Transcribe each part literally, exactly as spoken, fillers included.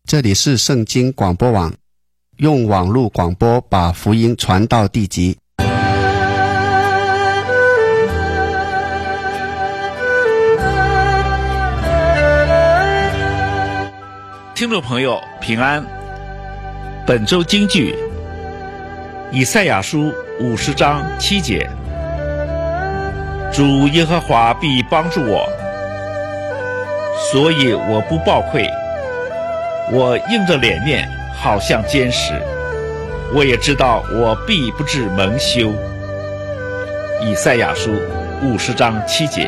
这里是圣经广播网，用网络广播把福音传到地极。 听众朋友平安，本周金句以赛亚书五十章七节，主耶和华必帮助我，所以我不抱愧。我硬着脸面好像坚石，我也知道我必不至蒙羞。以赛亚书五十章七节。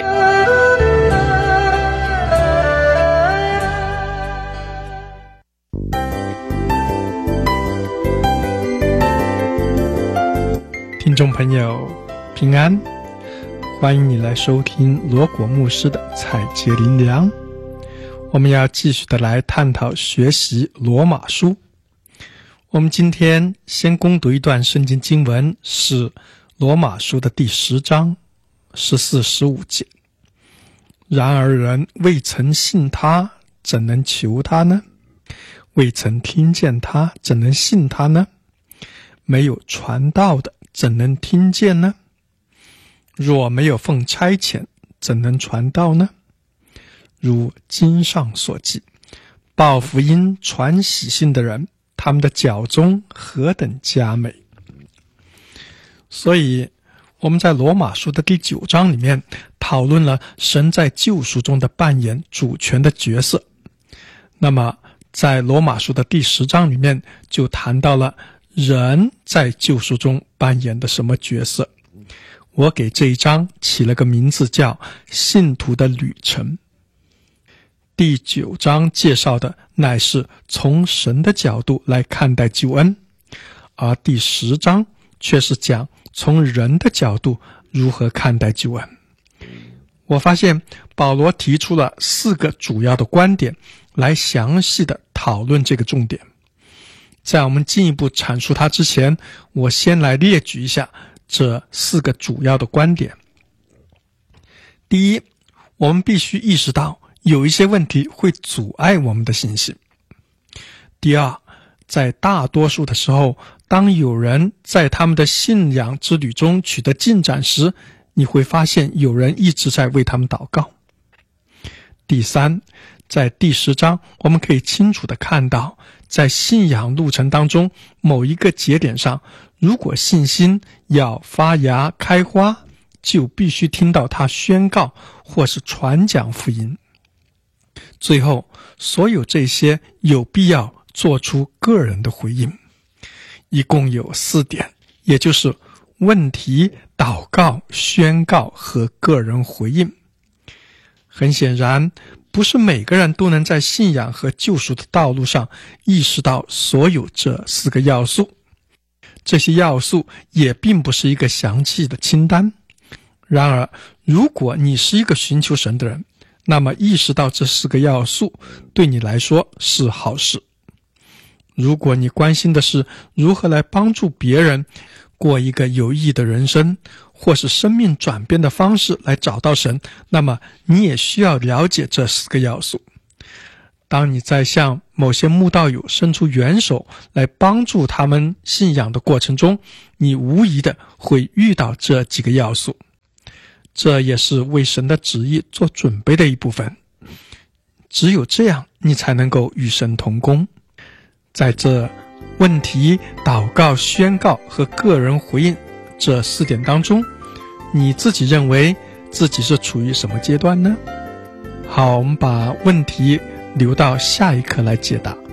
听众朋友平安，欢迎你来收听罗果牧师的采节灵粮。我们要继续的来探讨学习罗马书。我们今天先攻读一段圣经经文，是罗马书的第十章十四、十五节。然而人未曾信他，怎能求他呢？未曾听见他，怎能信他呢？没有传道的，怎能听见呢？若没有奉差遣，怎能传道呢？如经上所记，报福音传喜信的人，他们的脚中何等佳美。所以我们在罗马书的第九章里面讨论了神在救赎中的扮演主权的角色。那么在罗马书的第十章里面就谈到了人在救赎中扮演的什么角色。我给这一章起了个名字叫信徒的旅程。第九章介绍的乃是从神的角度来看待救恩，而第十章却是讲从人的角度如何看待救恩。我发现保罗提出了四个主要的观点来详细的讨论这个重点。在我们进一步阐述它之前，我先来列举一下这四个主要的观点。第一，我们必须意识到有一些问题会阻碍我们的信心。第二，在大多数的时候，当有人在他们的信仰之旅中取得进展时，你会发现有人一直在为他们祷告。第三，在第十章我们可以清楚地看到，在信仰路程当中某一个节点上，如果信心要发芽开花，就必须听到他宣告或是传讲福音。最后，所有这些有必要做出个人的回应，一共有四点，也就是问题、祷告、宣告和个人回应。很显然，不是每个人都能在信仰和救赎的道路上意识到所有这四个要素。这些要素也并不是一个详细的清单。然而，如果你是一个寻求神的人，那么意识到这四个要素对你来说是好事。如果你关心的是如何来帮助别人过一个有意义的人生，或是生命转变的方式来找到神，那么你也需要了解这四个要素。当你在向某些慕道友伸出援手来帮助他们信仰的过程中，你无疑的会遇到这几个要素。这也是为神的旨意做准备的一部分。只有这样，你才能够与神同工。在这问题、祷告、宣告和个人回应这四点当中，你自己认为自己是处于什么阶段呢？好，我们把问题留到下一课来解答。